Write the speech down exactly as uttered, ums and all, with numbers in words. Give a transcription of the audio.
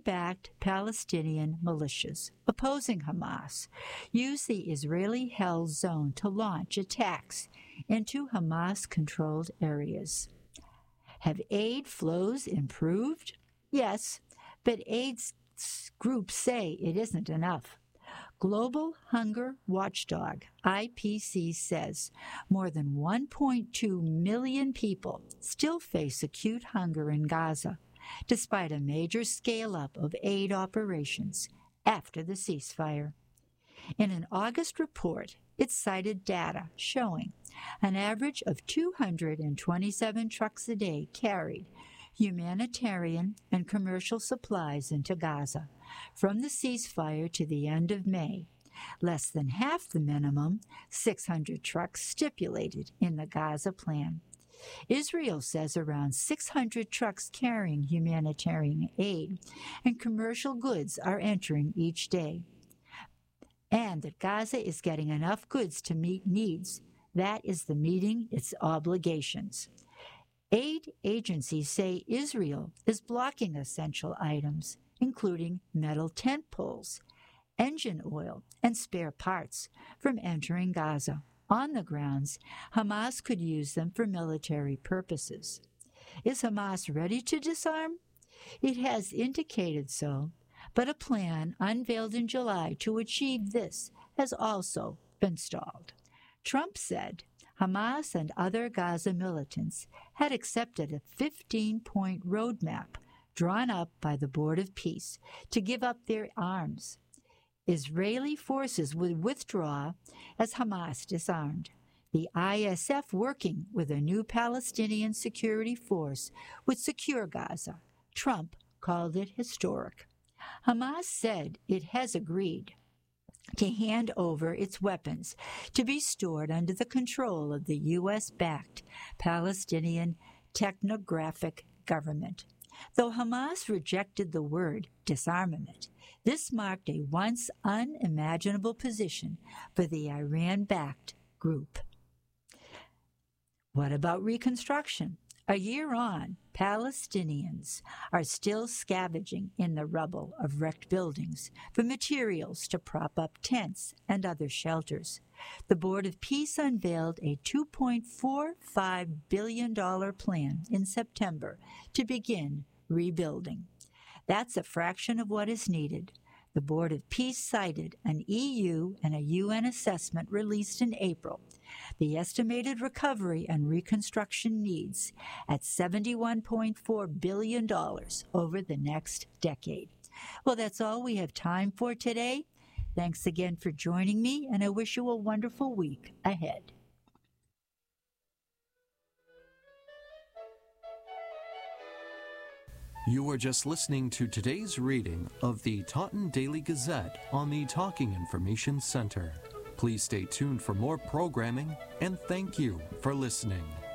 Israeli-backed Palestinian militias opposing Hamas use the Israeli-held zone to launch attacks into Hamas-controlled areas. Have aid flows improved? Yes, but aid groups say it isn't enough. Global Hunger Watchdog, I P C, says more than one point two million people still face acute hunger in Gaza, despite a major scale-up of aid operations after the ceasefire. In an August report, it cited data showing an average of two hundred twenty-seven trucks a day carried humanitarian and commercial supplies into Gaza from the ceasefire to the end of May, less than half the minimum, six hundred trucks stipulated in the Gaza plan. Israel says around six hundred trucks carrying humanitarian aid and commercial goods are entering each day, and that Gaza is getting enough goods to meet needs. That is the meeting its obligations. Aid agencies say Israel is blocking essential items, including metal tent poles, engine oil, and spare parts, from entering Gaza, on the grounds Hamas could use them for military purposes. Is Hamas ready to disarm? It has indicated so, but a plan unveiled in July to achieve this has also been stalled. Trump said Hamas and other Gaza militants had accepted a fifteen-point roadmap drawn up by the Board of Peace to give up their arms. Israeli forces would withdraw as Hamas disarmed. The I S F, working with a new Palestinian security force, would secure Gaza. Trump called it historic. Hamas said it has agreed to hand over its weapons to be stored under the control of the U S-backed Palestinian Technographic Government. Though Hamas rejected the word disarmament, this marked a once unimaginable position for the Iran-backed group. What about reconstruction? A year on, Palestinians are still scavenging in the rubble of wrecked buildings for materials to prop up tents and other shelters. The Board of Peace unveiled a two point four five billion dollars plan in September to begin rebuilding. That's a fraction of what is needed. The Board of Peace cited an E U and a U N assessment released in April. The estimated recovery and reconstruction needs at seventy-one point four billion dollars over the next decade. Well, that's all we have time for today. Thanks again for joining me, and I wish you a wonderful week ahead. You were just listening to today's reading of the Taunton Daily Gazette on the Talking Information Center. Please stay tuned for more programming, and thank you for listening.